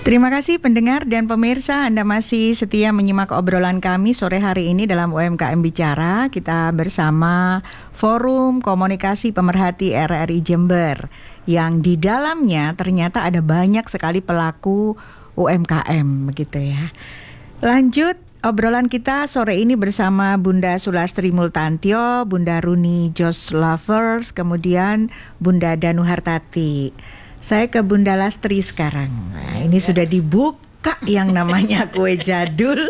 Terima kasih pendengar dan pemirsa, Anda masih setia menyimak obrolan kami sore hari ini dalam UMKM Bicara. Kita bersama Forum Komunikasi Pemerhati RRI Jember, yang di dalamnya ternyata ada banyak sekali pelaku UMKM, begitu ya. Lanjut obrolan kita sore ini bersama Bunda Sulastri Multantyo, Bunda Runi Jos Lovers, kemudian Bunda Danu Hartati. Saya ke Bunda Lastri sekarang. Nah, ini sudah dibuka yang namanya kue jadul.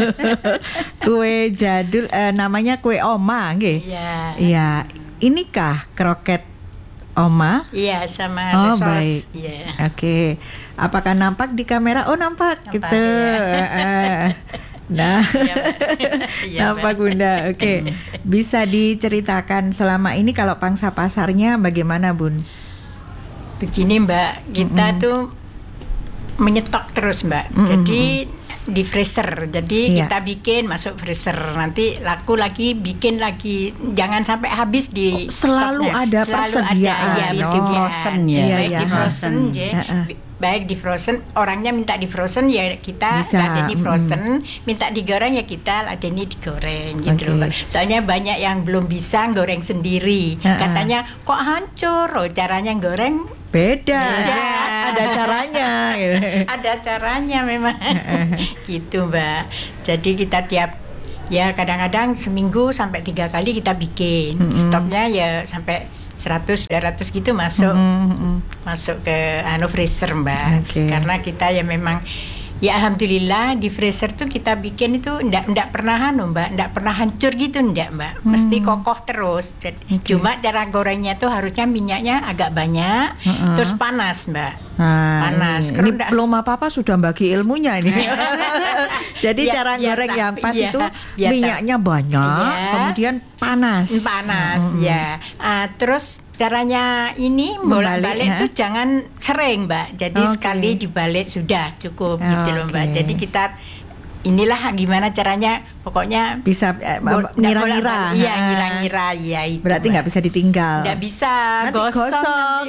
Kue jadul namanya kue oma, nggih? Iya. Iya. Inikah kroket oma? Iya, sama sos. Baik. Yeah. Oke. Apakah nampak di kamera? Oh, nampak gitu. Ya. Nah, Iya, nampak Bunda. Oke. Bisa diceritakan selama ini kalau pangsa pasarnya bagaimana, Bun? Begini Mbak, kita tuh menyetok terus Mbak. Jadi di freezer. Jadi kita bikin masuk freezer. Nanti laku lagi, bikin lagi. Jangan sampai habis di selalu stoknya. ada persediaan. Ada, ya, frozen ya. Baik di frozen, baik di frozen. Orangnya minta di frozen, ya kita ladeni frozen. Minta digoreng, ya kita ladeni digoreng gitu loh. Soalnya banyak yang belum bisa goreng sendiri. Katanya kok hancur. Oh, caranya goreng beda. Ada caranya. Ada caranya memang. Gitu Mbak. Jadi kita ya kadang-kadang seminggu sampai 3 kali kita bikin. Stoknya ya sampai 100-200 gitu masuk ke freezer Mbak. Karena kita ya memang ya alhamdulillah di freezer tuh kita bikin itu ndak pernah Mbak, ndak pernah hancur gitu Mbak. Mesti kokoh terus. Cuma cara gorengnya tuh harusnya minyaknya agak banyak, terus panas Mbak. Panas. Ini belum apa-apa sudah bagi ilmunya ini. Jadi cara goreng yang pas itu minyaknya banyak, kemudian panas. Ya. Terus caranya ini bolak-balik tuh jangan sering Mbak. Jadi sekali dibalik sudah cukup gitu loh Mbak. Jadi kita inilah gimana caranya, pokoknya bisa ngira-ngira. Iya, ngira-ngira ya itu. Berarti nggak bisa ditinggal. Nggak bisa, nanti gosong.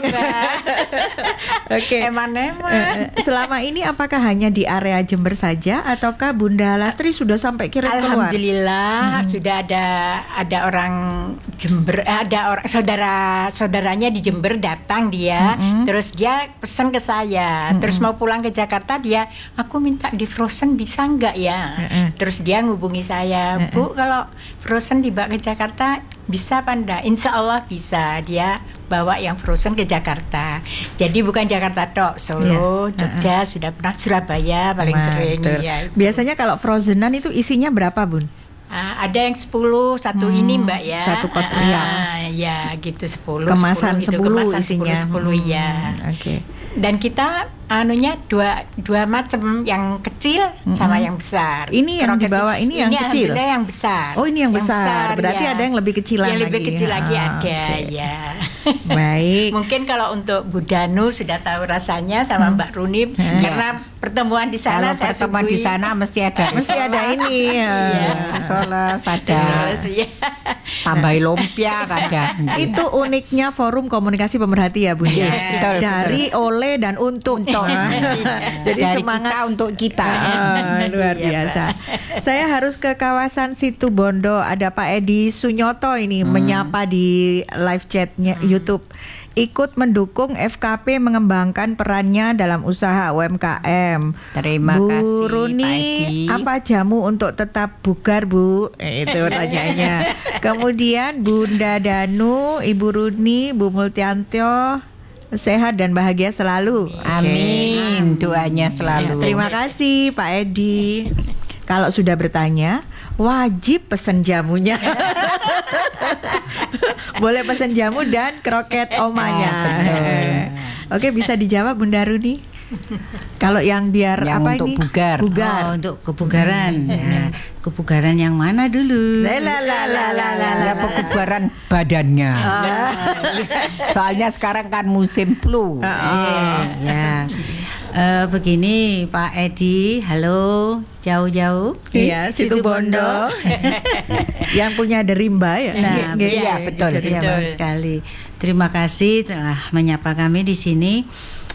Oke. Eman-eman. Selama ini apakah hanya di area Jember saja, ataukah Bunda Lastri sudah sampai kirim keluar? Alhamdulillah sudah ada orang Jember, ada orang saudaranya di Jember datang dia, terus dia pesan ke saya, terus mau pulang ke Jakarta dia, aku minta di frozen bisa nggak ya? Terus dia ngubungi saya, Bu, kalau frozen dibawa ke Jakarta bisa apa enggak? Insya Allah bisa. Dia bawa yang frozen ke Jakarta. Jadi bukan Jakarta tok, Solo, Jogja, sudah pernah, Surabaya paling sering. Ya, biasanya kalau frozenan itu isinya berapa Bun? Ada yang 10, satu ini Mbak ya. Satu kotak ya gitu 10. Kemasan 10 kemasan isinya. 10 ya. Oke. Dan kita dua macam, yang kecil sama yang besar. Ini yang di bawah ini yang kecil. Ini yang besar. Oh, ini yang besar. Berarti ada yang lebih kecilan lagi. Yang lebih kecil lagi ada ya. Baik. Mungkin kalau untuk Bu Danu sudah tahu rasanya sama Mbak Runi karena pertemuan di sana. Kalau pertemuan di sana mesti ada ini. Soles ada. Tambah lumpia kadang. Itu uniknya Forum Komunikasi Pemerhati ya Bunda. Dari oleh dan untuk. Jadi dari semangat kita untuk kita. Luar biasa. Saya harus ke kawasan Situ Bondo. Ada Pak Edi Sunyoto ini menyapa di live chatnya YouTube. Ikut mendukung FKP mengembangkan perannya dalam usaha UMKM. Terima kasih Bu Runi, Pak Edi. apa jamu untuk tetap bugar Bu? Itu pertanyaannya. Kemudian Bunda Danu, Ibu Runi, Bu Multantyo, sehat dan bahagia selalu. Amin. Doanya selalu. Terima kasih Pak Edi. Kalau sudah bertanya, wajib pesan jamunya. Boleh pesan jamu dan kroket omanya. Oke, bisa dijawab Bunda Runi. Kalau yang biar yang apa untuk ini? Bugar. Oh, untuk kebugaran. Ya, kebugaran yang mana dulu? Kebugaran badannya. Soalnya sekarang kan musim flu. Ya. Begini Pak Edi, halo, jauh-jauh. Iya, Situ Bondo. Yang punya derimba ya. Nah, iya, betul sekali. Terima kasih telah menyapa kami di sini.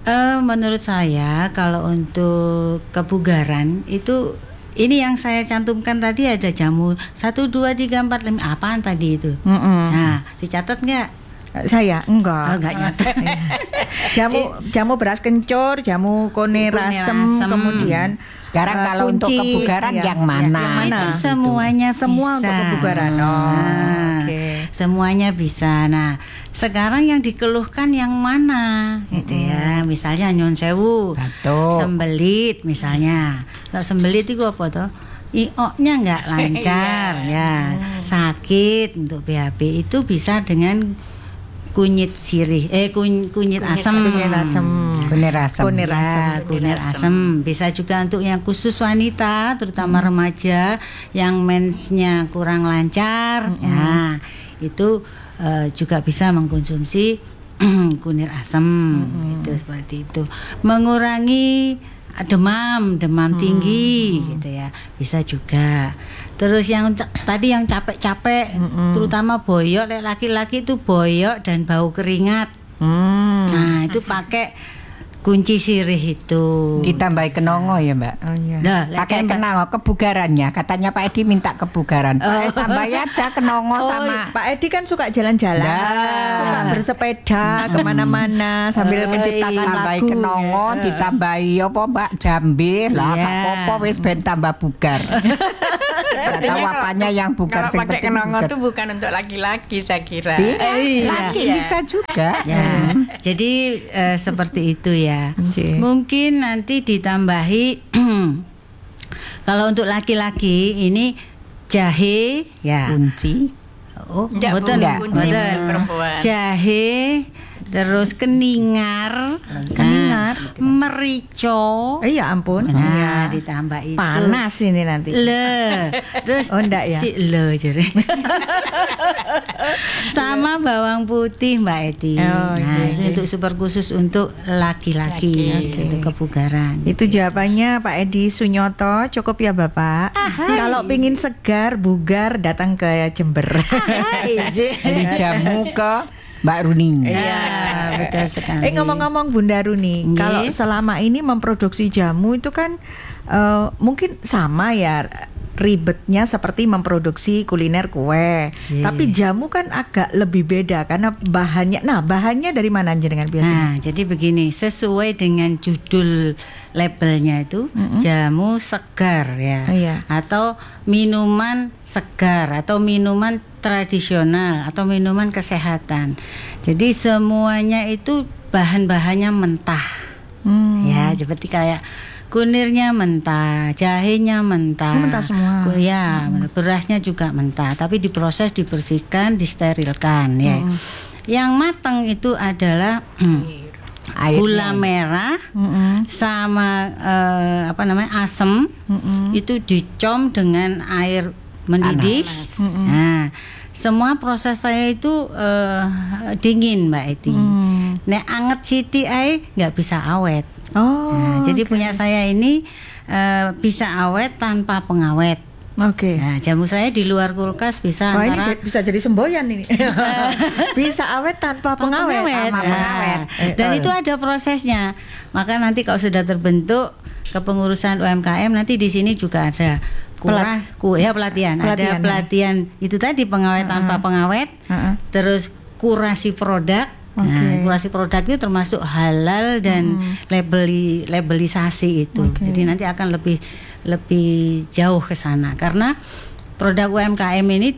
Menurut saya kalau untuk kebugaran itu ini yang saya cantumkan tadi ada jamu 1, 2, 3, 4, 5 apaan tadi itu? Nah, dicatat nggak? Saya enggak nyatet. jamu beras kencur, jamu kone rasem, kemudian sekarang kalau untuk kebugaran yang mana? Itu semuanya semua bisa. Untuk kebugaran. Okay. Semuanya bisa. Nah, sekarang yang dikeluhkan yang mana? Gitu ya. Misalnya nyun sewu, sembelit misalnya. Kalau sembelit itu apa toh? IO-nya nggak lancar ya. Sakit untuk BAB itu bisa dengan kunyit sirih, kunyit asam. Kunir asam. Bisa juga untuk yang khusus wanita, terutama remaja yang mensnya kurang lancar, ya itu juga bisa mengkonsumsi kunir asam. Itu seperti itu. Mengurangi demam tinggi, gitu ya, bisa juga. Terus yang tadi yang capek-capek, terutama boyok, laki-laki itu boyok dan bau keringat. Nah, itu pakai kunci sirih itu. Ditambahi kenongo ya, Mbak. Oh iya. Nah, pakai kenongo kebugarannya. Katanya Pak Edi minta kebugaran. Tambahi aja kenongo sama. Pak Edi kan suka jalan-jalan, suka bersepeda kemana-mana sambil menciptakan lagu. Tambahi kenongo, ditambahi apa Mbak jambe lah, Pak Popo wis ben tambah bugar. Tahu apanya yang bugar sing penting. Kalau pakai kenongo itu bukan untuk laki-laki saya kira. Laki bisa juga. Ya. Jadi seperti itu ya. Mungkin nanti ditambahi kalau untuk laki-laki ini jahe ya. Kunci. Oh, betul. Jahe, terus keningar, merico. Ya ampun. Nah, ditambah itu. Panas ini nanti. Terus enggak ya? Jadi. Sama bawang putih Mbak Eti. Itu untuk super khusus untuk laki-laki untuk kebugaran. Itu jawabannya Pak Edi Sunyoto. Cukup ya Bapak. Kalau pingin segar, bugar, datang ke Jember. Beli jamu ke Mbak Runi. Iya, betul sekali. Ngomong-ngomong Bunda Runi, kalau selama ini memproduksi jamu itu kan mungkin sama ya ribetnya seperti memproduksi kuliner kue. Tapi jamu kan agak lebih beda karena bahannya. Nah, bahannya dari mana jenengan biasanya? Nah, jadi begini, sesuai dengan judul labelnya itu jamu segar ya. Atau minuman segar atau minuman tradisional atau minuman kesehatan. Jadi semuanya itu bahan-bahannya mentah. Ya, seperti kayak kunirnya mentah, jahenya mentah, mentah semua. Ya, berasnya juga mentah, tapi diproses, dibersihkan, disterilkan. Ya. Yang matang itu adalah gula merah sama asam, itu dicom dengan air mendidih. Nah, semua proses saya itu dingin Mbak Eti. Nek anget sithik ae nggak bisa awet. Jadi punya saya ini bisa awet tanpa pengawet. Nah, jamu saya di luar kulkas bisa ini bisa jadi semboyan ini. Bisa awet tanpa pengawet. Dan itu ada prosesnya. Maka nanti kalau sudah terbentuk kepengurusan UMKM, nanti di sini juga ada pelatihan. Ada pelatihan itu tadi pengawet tanpa pengawet. Terus kurasi produk. Nah, kurasi produk itu termasuk halal dan labelisasi itu. Jadi nanti akan lebih jauh ke sana karena produk UMKM ini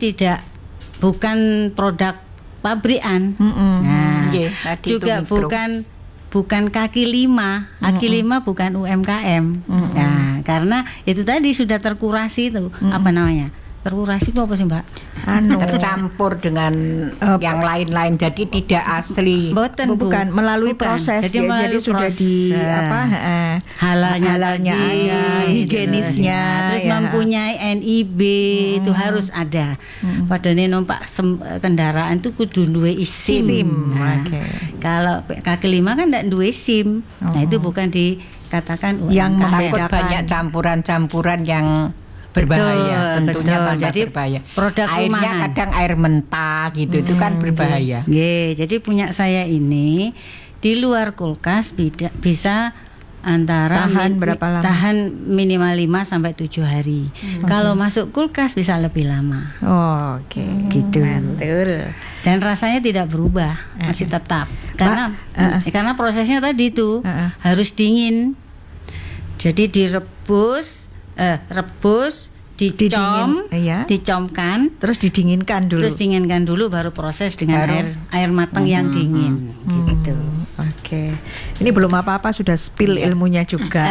bukan produk pabrikan. Nah, juga bukan kaki lima. Kaki lima bukan UMKM. Nah, karena itu tadi sudah terkurasi itu apa namanya? Terkurasi itu apa sih Mbak? Tercampur dengan yang lain-lain, jadi tidak asli. Bukan melalui proses. Jadi sudah di halalnya ada, higienisnya. Terus mempunyai NIB itu harus ada. Padahal numpak kendaraan itu kudu duwe SIM. Kalau kaki lima kan tidak duwe SIM. Nah, itu bukan dikatakan yang takut banyak campuran-campuran yang berbahaya. Tentunya tambah jadi berbahaya. Produk airnya rumahan. Kadang air mentah gitu itu kan berbahaya. Jadi punya saya ini di luar kulkas bisa antara tahan minimal 5 sampai 7 hari. Kalau masuk kulkas bisa lebih lama. Oke. Gitu. Betul. Dan rasanya tidak berubah, masih tetap. Karena prosesnya tadi itu harus dingin. Jadi direbus, dicomkan, terus didinginkan dulu. Baru proses dengan air matang yang dingin. Gitu. Oke. Ini belum apa-apa sudah spill ilmunya juga.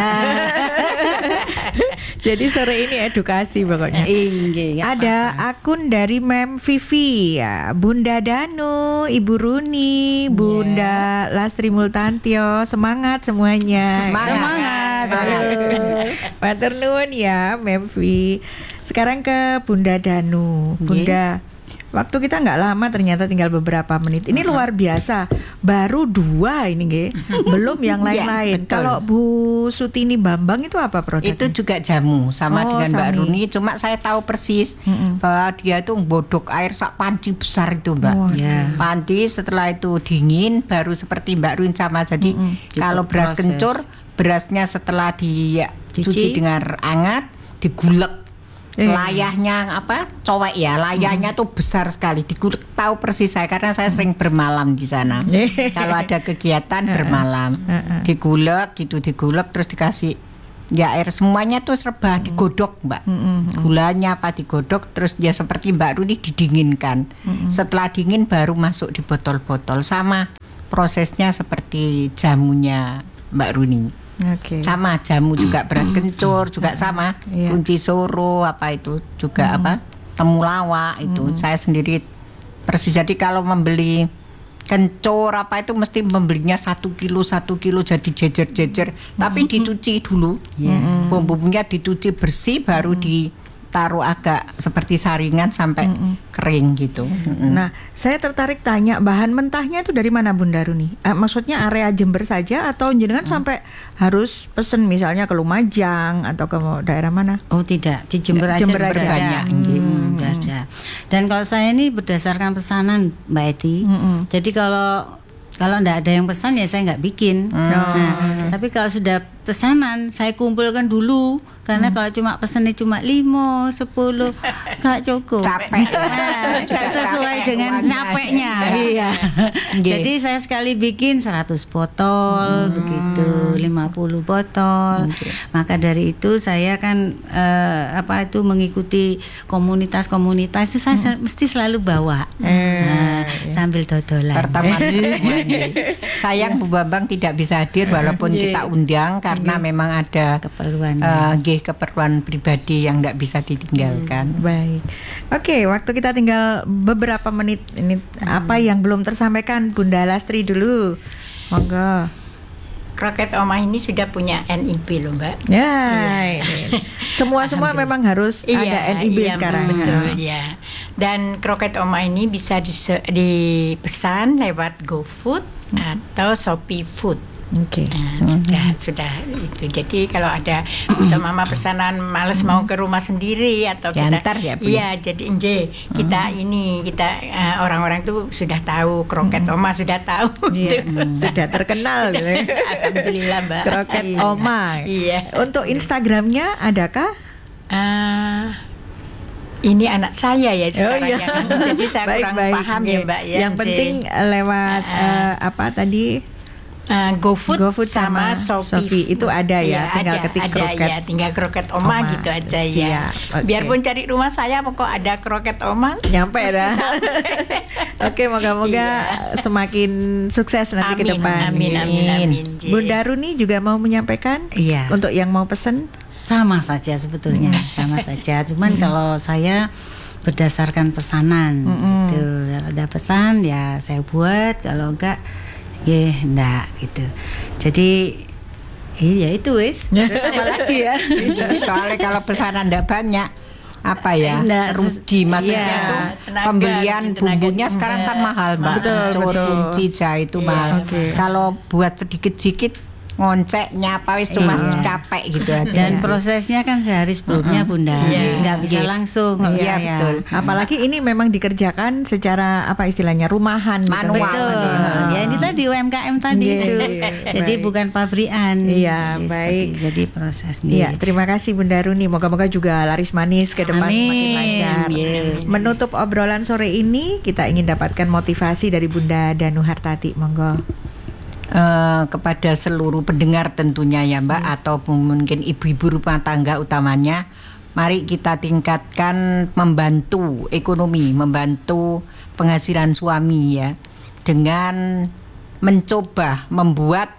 Jadi sore ini edukasi pokoknya. Ada akun dari Mem Vivi ya, Bunda Danu, Ibu Runi, Bunda Lastri Multantio, semangat semuanya. Semangat. Matur nuwun ya Mem Vivi. Sekarang ke Bunda Danu. Bunda, waktu kita nggak lama ternyata tinggal beberapa menit. Ini luar biasa. Baru 2 ini nggih. Belum yang lain-lain. Kalau Bu Sutini Bambang itu apa produknya? Itu juga jamu sama dengan Mbak Runi. Cuma saya tahu persis bahwa dia itu bodok air sak panci besar itu Mbak. Panci setelah itu dingin baru seperti Mbak Runi sama. Jadi kalau beras kencur, berasnya setelah dicuci dengan hangat digulek. Layahnya cowek ya, layahnya tuh besar sekali. Digulek, tahu persis saya karena saya sering bermalam di sana. Kalau ada kegiatan bermalam, digulek terus dikasih air semuanya tuh serba digodok Mbak. Gulanya digodok terus dia seperti Mbak Runi didinginkan. Setelah dingin baru masuk di botol-botol, sama prosesnya seperti jamunya Mbak Runi. Sama jamu juga beras kencur juga sama, kunci soro itu juga temulawak itu saya sendiri persis. Jadi kalau membeli kencur itu mesti membelinya 1 kilo jadi jejer-jejer, tapi dicuci dulu, bumbunya dicuci bersih baru ditaruh agak seperti saringan sampai kering gitu. Nah, saya tertarik tanya, bahan mentahnya itu dari mana Bunda Runi? Maksudnya area Jember saja atau jenengan sampai harus pesen misalnya ke Lumajang atau ke daerah mana? Oh tidak, di Jember aja banyak. Dan kalau saya ini berdasarkan pesanan Mbak Eti. Jadi kalau enggak ada yang pesan ya saya nggak bikin. Tapi kalau sudah pesanan saya kumpulkan dulu, karena kalau cuma pesannya cuma 5, 10 nggak cukup. Capek. Nggak sesuai dengan capeknya. Iya. Jadi saya sekali bikin 100 botol begitu, 50 botol. Maka dari itu saya kan mengikuti komunitas-komunitas itu saya mesti selalu bawa sambil dodolan. Pertama sayang Bu Bambang tidak bisa hadir walaupun kita undang karena memang ada keperluan pribadi yang tidak bisa ditinggalkan. Baik. Oke, waktu kita tinggal beberapa menit ini, apa yang belum tersampaikan Bunda Lastri dulu? Monggo. Kroket Oma ini sudah punya NIB loh Mbak. Semua memang harus ada NIB sekarang. Betul ya. Dan kroket Oma ini bisa dipesan lewat GoFood atau Shopee Food. Sudah itu. Jadi kalau ada mama pesanan males mau ke rumah sendiri atau diantar ya Bu. Iya, jadi kita orang-orang tuh sudah tahu kroket Oma, sudah tahu. Sudah terkenal. Alhamdulillah Mbak. Kroket Oma. Iya. Untuk Instagramnya adakah? Ini anak saya ya sekarang jadi saya kurang paham ya Mbak ya. Yang penting lewat tadi? GoFood sama Shopee itu ada ya, tinggal ketik kroket. Tinggal kroket Oma gitu aja ya. Biarpun cari rumah saya pokok ada kroket Oma nyampe dah. Oke, moga-moga semakin sukses nanti ke depan. Amin. Bunda Runi juga mau menyampaikan untuk yang mau pesen? Sama saja sebetulnya, sama saja. Cuman kalau saya berdasarkan pesanan gitu. Kalau ada pesan ya saya buat, kalau enggak enggak gitu. Jadi itu wis. Terus apa lagi ya? Soalnya kalau pesanan enggak banyak rugi maksudnya tuh pembelian bumbunya sekarang kan mahal Mbak. Kunci jahe itu mahal. Kalau buat sedikit-sedikit ngoncek nyapa wis cuma capek gitu aja. Dan prosesnya kan sehari sebelumnya Bunda, nggak bisa langsung. Iya betul. Apalagi ini memang dikerjakan secara apa istilahnya rumahan, manual. Betul. Ya ini tadi UMKM tadi itu. Jadi bukan pabrikan. Iya, baik. Jadi prosesnya. Iya, terima kasih Bunda Runi. Moga-moga juga laris manis ke depan semakin lancar. Menutup obrolan sore ini, kita ingin dapatkan motivasi dari Bunda Danu Hartati. Monggo. Kepada seluruh pendengar tentunya ya Mbak, atau mungkin ibu-ibu rumah tangga utamanya, mari kita tingkatkan membantu ekonomi, membantu penghasilan suami ya, dengan mencoba membuat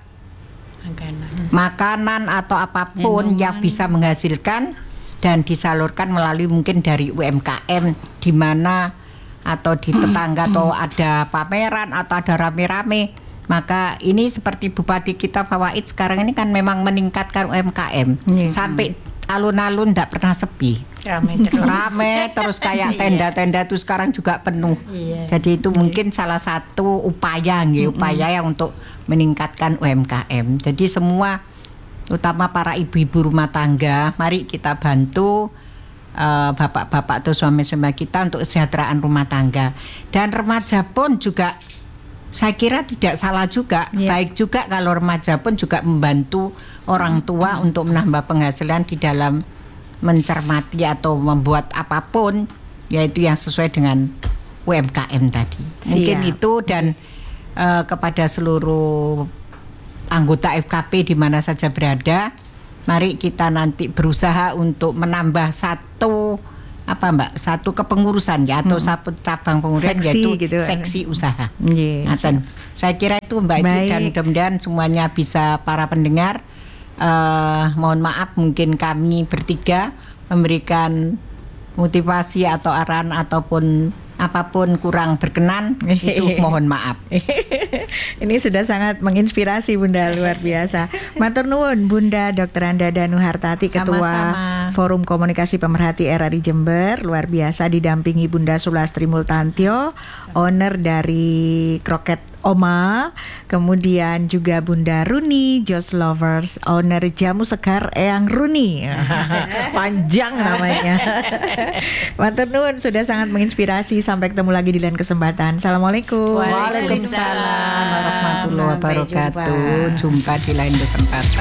makanan atau apapun yang bisa menghasilkan dan disalurkan melalui mungkin dari UMKM di mana atau di tetangga atau ada pameran atau ada rame-rame. Maka ini seperti Bupati kita Fawaid sekarang ini kan memang meningkatkan UMKM sampai alun-alun tidak pernah sepi. Rame terus kayak tenda-tenda itu sekarang juga penuh. Jadi itu mungkin salah satu upaya yang untuk meningkatkan UMKM. Jadi semua utama para ibu-ibu rumah tangga, mari kita bantu bapak-bapak atau suami-suami kita untuk kesejahteraan rumah tangga. Dan remaja pun juga saya kira tidak salah juga, baik juga kalau remaja pun juga membantu orang tua untuk menambah penghasilan di dalam mencermati atau membuat apapun, yaitu yang sesuai dengan UMKM tadi. Mungkin itu, dan kepada seluruh anggota FKP di mana saja berada, mari kita nanti berusaha untuk menambah satu kepengurusan ya, atau satu cabang pengurusan, yaitu gitu, seksi usaha. Saya kira itu Mbak Iti, dan mudah-mudahan semuanya bisa, para pendengar, mohon maaf mungkin kami bertiga memberikan motivasi atau arahan ataupun apapun kurang berkenan, itu mohon maaf. Ini sudah sangat menginspirasi Bunda, luar biasa. Matur nuwun Bunda Dr. Anda Danu Hartati, Ketua Forum Komunikasi Pemerhati RRI Jember, luar biasa, didampingi Bunda Sulastri Multantio, owner dari Kroket Oma, kemudian juga Bunda Runi Joss Lovers, owner Jamu Segar Eyang Runi. Panjang namanya. Matur nuwun, sudah sangat menginspirasi. Sampai ketemu lagi di lain kesempatan. Assalamualaikum. Waalaikumsalam warahmatullahi wabarakatuh. Jumpa di lain kesempatan.